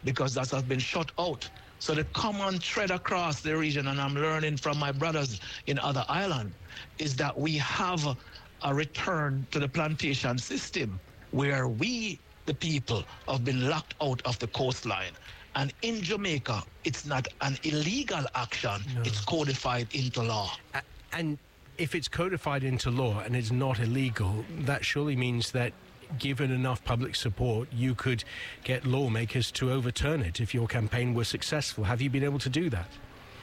because that has been shut out. So the common thread across the region, and I'm learning from my brothers in other islands, is that we have a return to the plantation system where we, the people, have been locked out of the coastline. And in Jamaica, it's not an illegal action, it's codified into law. And if it's codified into law and it's not illegal, that surely means that given enough public support, you could get lawmakers to overturn it if your campaign was successful. Have you been able to do that?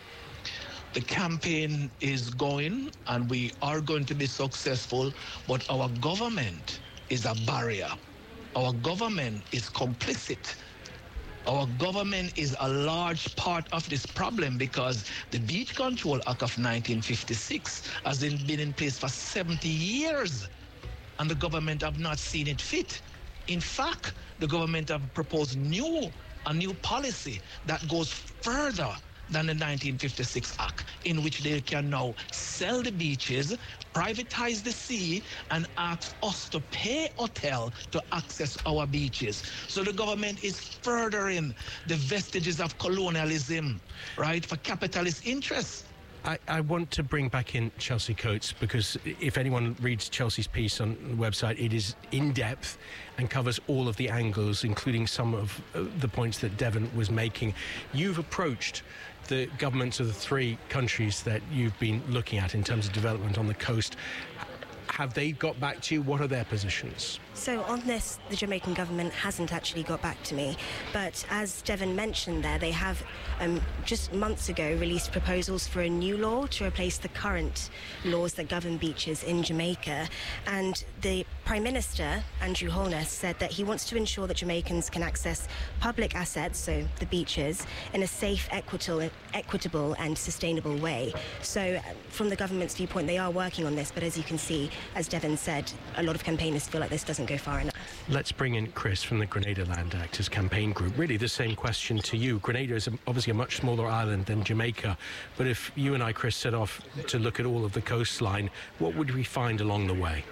The campaign is going, and we are going to be successful, but our government is a barrier. Our government is complicit. Our government is a large part of this problem because the Beach Control Act of 1956 has been in place for 70 years. And the government have not seen it fit. In fact, the government have proposed a new policy that goes further than the 1956 Act, in which they can now sell the beaches, privatize the sea, and ask us to pay hotel to access our beaches. So the government is furthering the vestiges of colonialism, right, for capitalist interests. I want to bring back in Chelsea Coates, because if anyone reads Chelsea's piece on the website, it is in-depth and covers all of the angles, including some of the points that Devon was making. You've approached the governments of the three countries that you've been looking at in terms of development on the coast. Have they got back to you? What are their positions? So on this, the Jamaican government hasn't actually got back to me. But as Devon mentioned there, they have just months ago released proposals for a new law to replace the current laws that govern beaches in Jamaica. And the Prime Minister, Andrew Holness, said that he wants to ensure that Jamaicans can access public assets, so the beaches, in a safe, equitable and sustainable way. So from the government's viewpoint, they are working on this. But as you can see, as Devon said, a lot of campaigners feel like this doesn't go far enough. Let's bring in Chris from the Grenada Land Actors campaign group. Really the same question to you. Grenada is obviously a much smaller island than Jamaica, but if you and I, Chris, set off to look at all of the coastline, what would we find along the way?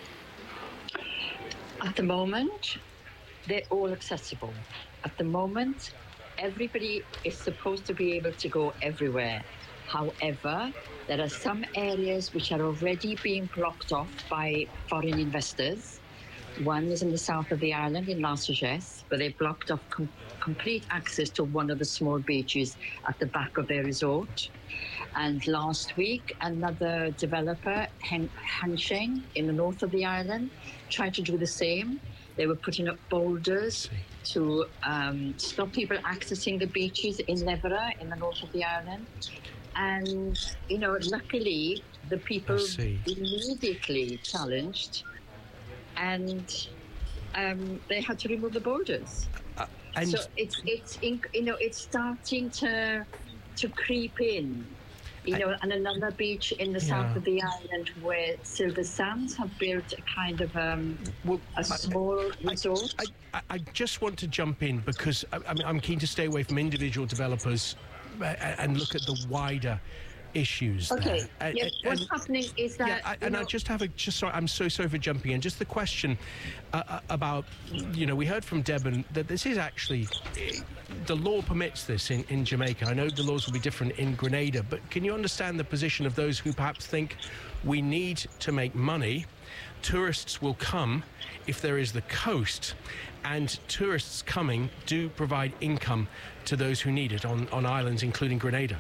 At the moment, they're all accessible. At the moment, everybody is supposed to be able to go everywhere. However, there are some areas which are already being blocked off by foreign investors. One is in the south of the island, in La Sagesse, where they blocked off complete access to one of the small beaches at the back of their resort. And last week, another developer, Hansheng, in the north of the island, tried to do the same. They were putting up boulders to stop people accessing the beaches in Levera, in the north of the island. And, you know, luckily, the people immediately challenged, and they had to remove the borders. So it's starting to creep in. You know, and another beach in the south of the island where Silver Sands have built a kind of a small resort. I just want to jump in because I'm keen to stay away from individual developers and look at the wider issues. Okay. There. Yes. What's happening is that. I just have sorry. I'm so sorry for jumping in. Just the question about, you know, we heard from Devon that this is actually the law permits this in Jamaica. I know the laws will be different in Grenada, but can you understand the position of those who perhaps think we need to make money? Tourists will come if there is the coast, and tourists coming do provide income to those who need it on islands, including Grenada.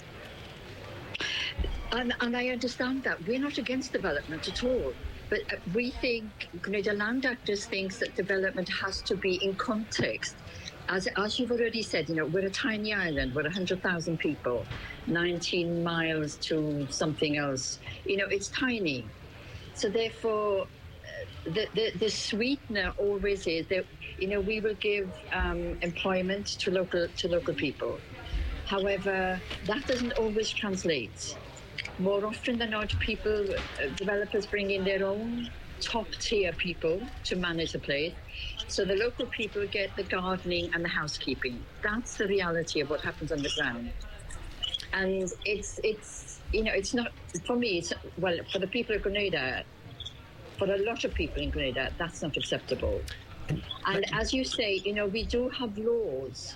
And I understand that. We're not against development at all. But we think, Grenada Land Actors thinks that development has to be in context. As you've already said, you know, we're a tiny island. We're 100,000 people, 19 miles to something else. You know, it's tiny. So therefore, the sweetener always is that, you know, we will give employment to local people. However, that doesn't always translate. More often than not, developers bring in their own top-tier people to manage the place. So the local people get the gardening and the housekeeping. That's the reality of what happens on the ground. And it's you know, it's not, for me, for the people of Grenada, for a lot of people in Grenada, that's not acceptable. And as you say, you know, we do have laws